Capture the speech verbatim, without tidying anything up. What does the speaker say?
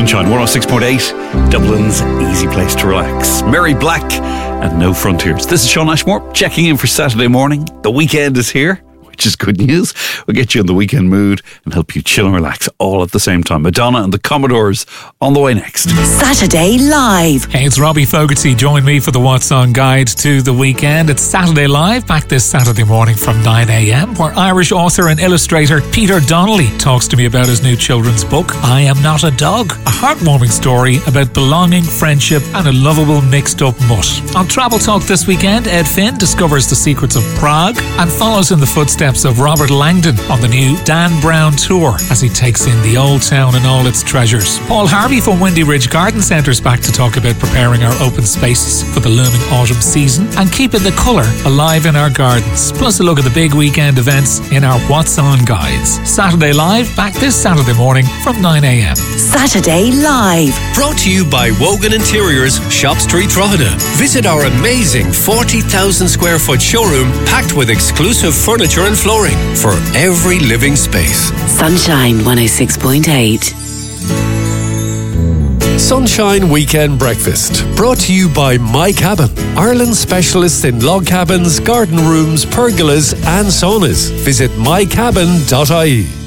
Sunshine one oh six point eight, Dublin's easy place to relax. Mary Black and No Frontiers. This is Sean Ashmore checking in for Saturday morning. The weekend is here, which is good news. We'll get you in the weekend mood and help you chill and relax all at the same time. Madonna and the Commodores on the way next. Saturday Live. Hey, it's Robbie Fogarty. Join me for the What's On Guide to the weekend. It's Saturday Live, back this Saturday morning from nine a.m, where Irish author and illustrator Peter Donnelly talks to me about his new children's book, I Am Not a Dog. A heartwarming story about belonging, friendship and a lovable mixed up mutt. On Travel Talk this weekend, Ed Finn discovers the secrets of Prague and follows in the footsteps of Robert Langdon on the new Dan Brown tour as he takes in the old town and all its treasures. Paul Harvey from Windy Ridge Garden Centre's back to talk about preparing our open spaces for the looming autumn season and keeping the colour alive in our gardens. Plus a look at the big weekend events in our What's On Guides. Saturday Live, back this Saturday morning from nine a.m. Saturday Live. Brought to you by Wogan Interiors, Shop Street, Drogheda. Visit our amazing forty thousand square foot showroom packed with exclusive furniture and flooring for every living space. Sunshine one oh six point eight. Sunshine Weekend Breakfast, brought to you by My Cabin, Ireland's specialists in log cabins, garden rooms, pergolas and saunas. Visit my cabin dot I E.